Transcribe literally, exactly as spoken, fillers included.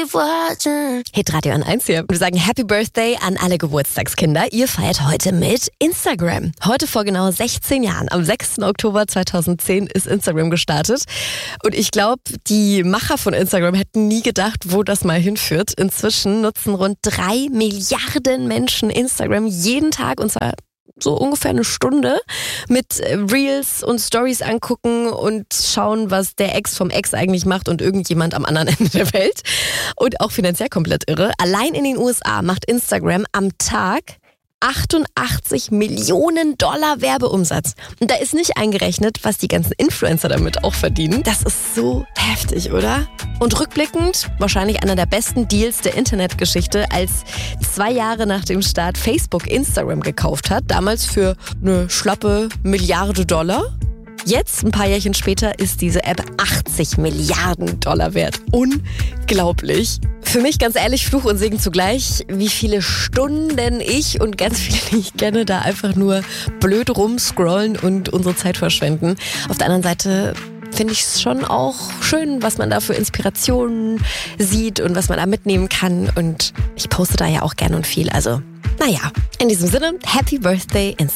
keep watching. Hitradio an eins hier. Wir sagen Happy Birthday an alle Geburtstagskinder. Ihr feiert heute mit Instagram. Heute vor genau sechzehn Jahren, am sechsten Oktober zweitausendzehn, ist Instagram gestartet. Und ich glaube, die Macher von Instagram hätten nie gedacht, wo das mal hinführt. Inzwischen nutzen rund drei Milliarden Menschen Instagram jeden Tag, und zwar so ungefähr eine Stunde, mit Reels und Stories angucken und schauen, was der Ex vom Ex eigentlich macht und irgendjemand am anderen Ende der Welt. Und auch finanziell komplett irre. Allein in den U S A macht Instagram am Tag achtundachtzig Millionen Dollar Werbeumsatz. Und da ist nicht eingerechnet, was die ganzen Influencer damit auch verdienen. Das ist so heftig, oder? Und rückblickend wahrscheinlich einer der besten Deals der Internetgeschichte, als zwei Jahre nach dem Start Facebook Instagram gekauft hat. Damals für eine schlappe Milliarde Dollar. Jetzt, ein paar Jährchen später, ist diese App achtzig Milliarden Dollar wert. Unglaublich. Für mich ganz ehrlich, Fluch und Segen zugleich, wie viele Stunden ich und ganz viele, die ich kenne, da einfach nur blöd rumscrollen und unsere Zeit verschwenden. Auf der anderen Seite finde ich es schon auch schön, was man da für Inspirationen sieht und was man da mitnehmen kann. Und ich poste da ja auch gern und viel. Also, naja, in diesem Sinne, Happy Birthday Instagram.